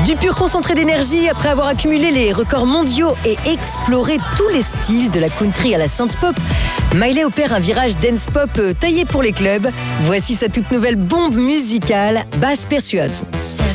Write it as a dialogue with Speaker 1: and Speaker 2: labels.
Speaker 1: Du pur concentré d'énergie après avoir accumulé les records mondiaux et exploré tous les styles de la country à la synth-pop, Miley opère un virage dance-pop taillé pour les clubs. Voici sa toute nouvelle bombe musicale, Bass Persuade.